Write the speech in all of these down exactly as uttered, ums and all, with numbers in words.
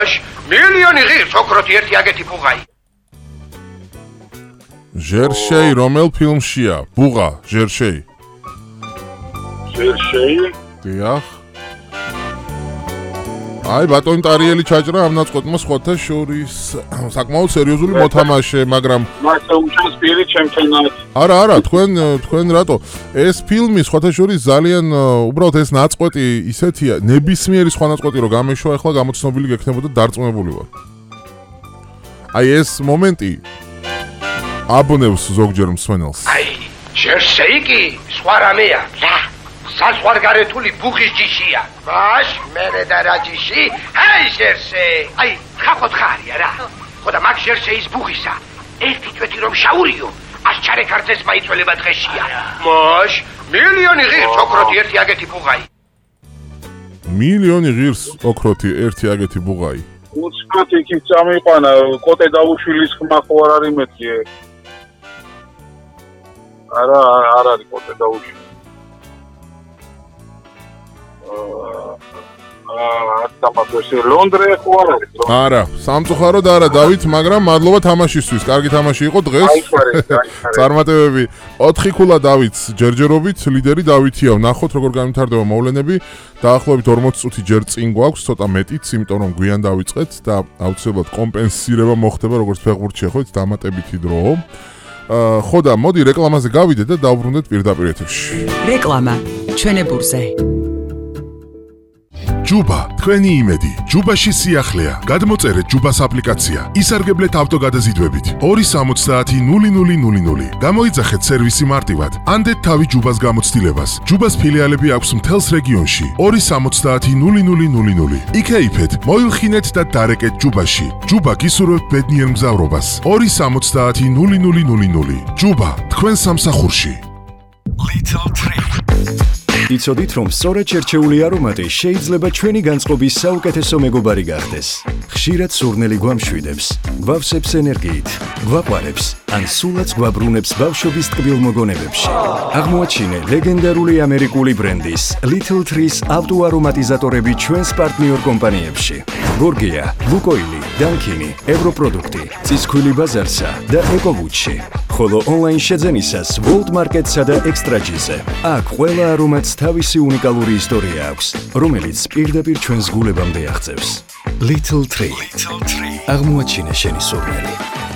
მილიონი ღირს ოქროთი ერთი აგეთი ბუღაი. ჟერშეი რომელ ფილმშია? ბუღა, ჟერშეი. ჟერშეი? დიახ. აი ბატონი ტარიელი ჩაჭრა ამ ნაწყვეტმა სხვათა შორის საკმაოდ სერიოზული მოთამაშე, მაგრამ მასე უჩას პირი ჩემთანაც. არა, არა, თქვენ თქვენ რატო? ეს ფილმი სხვათა შორის ძალიან უბრალოდ ეს ნაწყვეტი ისეთია, ნებისმიერი სხვა ნაწყვეტი რო გამეშვა, ახლა გამოცნობილი გექნებოდა დარწმუნებული ვარ. აი ეს მომენტი აბნევს ზოგჯერ მსმენელს. აი, ჟერშეი კი სხვა რამეა. რა? საზღვარგარეთული ბუღის ჯიშია. ბაშ, მერე და რა ჯიში? აი ჟერშეი. აი, ხახოთ ხარია რა. ხოდა მაგ ჟერშეის ბუღისა. ერთი წვეთი რომ შაურიო, ას ჩარეკარძეს მაიწველება დღეშია. ბაშ, მილიონი ღირს ოქროთი ერთი აგეთი ბუღაი. მილიონი ღირს ოქროთი ერთი აგეთი ბუღაი. უცბად იქით წამიყვანა, კოტე დაუშვილის ხმა ხო არ არის მეტი. არა, არ არის კოტე დაუშვილი. აა, თამაშზე ლონდრე ხო არ არის? არა, სამწუხაროდ არა, დავით, მაგრამ მადლობა თამაშისთვის. კარგი თამაში იყო დღეს. წარმატებები. ოთხი ქულა დავითს ჯერჯერობით, ლიდერი დავითია. ნახოთ როგორ განვითარდება მოვლენები. დაახლოებით ორმოცი წუთი ჯერ წინ გვაქვს, ცოტა მეტიც, იმიტომ რომ გვიან დავიწყეთ და აუცილებლად კომპენსირება მოხდება როგორც ფეხბურთში, ხო, იცით, დამატებითი დრო. აა, ხო და მოდი რეკლამაზე გავიდეთ და დავბრუნდეთ პირდაპირ ეთერში. რეკლამა ჩვენებურზე. ჯუბა, თქვენი იმედი. ჯუბაში სიახლეა. გადმოწერეთ ჯუბას აპლიკაცია. ისარგებლეთ ავტოგადაზიდვებით. ორი სამოცდაათი ნული ნული ნული ნული. გამოიძახეთ სერვისი მარტივად. ანდეთ თავი ჯუბას გამოცდილებას. ჯუბას ფილიალები აქვს მთელს რეგიონში. ორი სამოცდაათი ნული ნული ნული ნული. იქეიფეთ, მოილხინეთ და დარეკეთ ჯუბაში. ჯუბა გისურვებთ ბედნიერ მგზავრობას. ორი სამოცდაათი ნული ნული ნული ნული. ჯუბა, თქვენ სამსახურში. Little Tree. იცოდით, რომ სწორად შერჩეული არომატი შეიძლება ჩვენი განწყობის საუკეთესო მეგობარი გახდეს. ხშირად სურნელი გვამშვიდებს, გვავსებს ენერგიით, გვაყვარებს, ან სულაც გვაბრუნებს ბავშვობის ტკბილ მოგონებებში. აღმოაჩინე ლეგენდარული ამერიკული ბრენდის Little Trees ავტოარომატიზატორები ჩვენს პარტნიორ კომპანიებში. გორგია, ლუკოილი, დანკინი, ევროპროდუქტი, ცისქვილი ბაზარსა და ეკოვუჩი. ხოლო ონლაინ შეძენისას World Market-სა და Extra-ჯიზე. აქ ყველა არომატს თავისი უნიკალური ისტორია აქვს, რომელიც პირდაპირ ჩვენს გულებამდე აღწევს. Little Tree. აღმოაჩინე შენი სურნელი.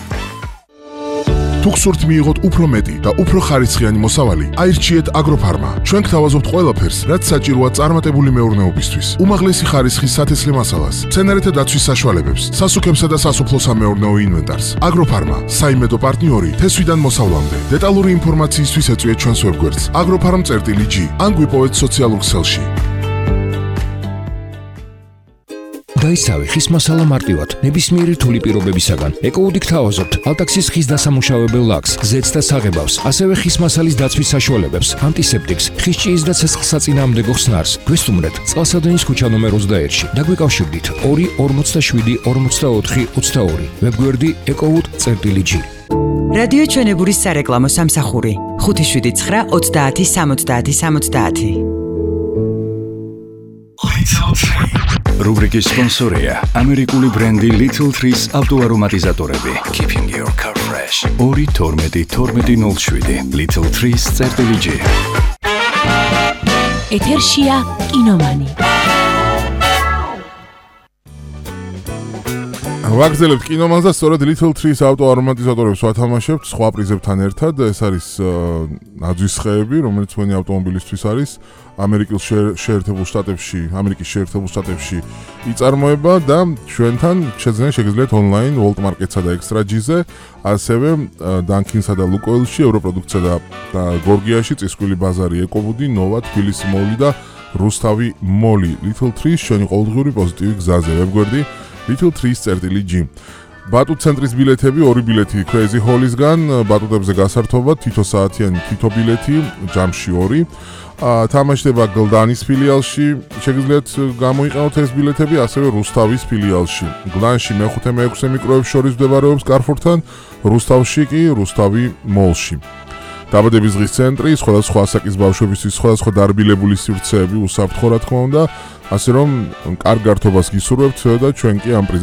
თუ გსურთ მიიღოთ უფრო მეტი და უფრო ხარისხიანი მოსავალი, აირჩიეთ აგროფარმა. ჩვენ გთავაზობთ ყველაფერს, რაც საჭიროა წარმატებული მეურნეობისთვის. უმაღლესი ხარისხის სათესლე მასალას, მცენარეთა დაცვის საშუალებებს, სასუქებსა და სასოფლო-სამეურნეო ინვენტარს. აგროფარმა, საიმედო პარტნიორი თესვიდან მოსავლამდე. დეტალური ინფორმაციისთვის ეწვიეთ ჩვენს ვებგვერდს agroffarm.gi ან გვიპოვეთ სოციალურ ქსელში. დაისავი ხის მასალა მარტივად, ნებისმიერი რთული პირობებისაგან. ეკოუდი გთავაზობთ ალტაქსის ხის დასამუშავებელ ლაქს, ზეთს და საღებავს, ასევე ხის მასალის დაცვის საშუალებებს, ანტისეპტიკს, ხის ჭიის და ცეცხლსაწინააღმდეგო ხსნარს. გვესტუმრეთ წყალსადენის ქუჩა ნომერ ოცდაერთში და გვიკავშირდით ორი ორმოცდაშვიდი ორმოცდაოთხი ოცდაორი. ვებგვერდი ეკოუდი.gi. რადიო ჩვენებურის სარეკლამო სამსახური ხუთი შვიდი ცხრა ოცდაათი სამოცდაათი სამოცდაათი. რუბრიკის სპონსორია ამერიკული ბრენდი Little Trees ავტოარომატიზატორები. Keeping your car fresh. ორი თორმეტი თორმეტი ნული შვიდი. Little Trees.gi. ეთერშია კინომანი. ვაგრძელებთ კინომანს და სწორედ Little Trees ავტოარომატიზატორებს ვათამაშებთ სხვა პრიზებთან ერთად. ეს არის ნაძვის ხეები, რომელიც ჩვენი ავტომობილისთვის არის. ამერიკის შეერთებულ შტატებში, ამერიკის შეერთებულ შტატებში იწარმოება და ჩვენთან შეძენა შეგიძლიათ ონლაინ World Market-სა და Extra-ჯიზე, ასევე Dunkin-სა და Lukoil-ში, ევროპროდუქტსა და გორგიაში, წისქვილი ბაზარი, ეკოვუდი, ნოვა, თბილისი მოლი და რუსთავი მოლი. Little Trees შენი ყოველდღიური პოზიტივი გზაზე. ვებგვერდი Little Trees.gi. ბატუტ ცენტრის ბილეთები, ორი ბილეთი Crazy Hall-ისგან, ბატუტებზე გასართობა, თითო საათიანი თითო ბილეთი, ჯამში ორი. თამაშდება გლდანის ფილიალში, შეგიძლიათ გამოიყენოთ ეს ბილეთები, ასევე რუსთავის ფილიალში. გლდანში მეხუთე მეექვსე მიკროებს შორის მდებარეობს Carrefour-თან, რუსთავში კი რუსთავი მოლში. დაბადების დღის ცენტრი, სხვადასხვა ასაკის ბავშვებისთვის სხვადასხვა დარბილებული სივრცეები უსაფრთხო რა თქმა უნდა, ასე რომ კარგ გართობას გისურვებთ და ჩვენ კი ამ პრიზ